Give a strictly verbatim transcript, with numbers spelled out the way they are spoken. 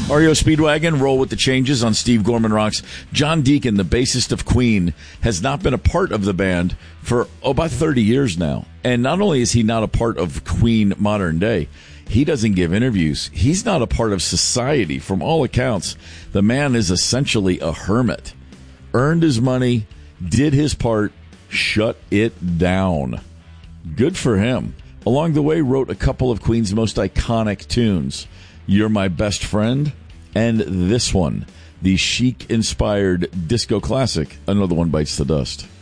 R E O Speedwagon, roll with the changes on Steve Gorman Rocks. John Deacon, the bassist of Queen, has not been a part of the band for oh, about thirty years now. And not only is he not a part of Queen modern day, he doesn't give interviews. He's not a part of society. From all accounts, the man is essentially a hermit. Earned his money, did his part, shut it down. Good for him. Along the way, wrote a couple of Queen's most iconic tunes. You're My Best Friend, and this one, the Chic-inspired disco classic, Another One Bites the Dust.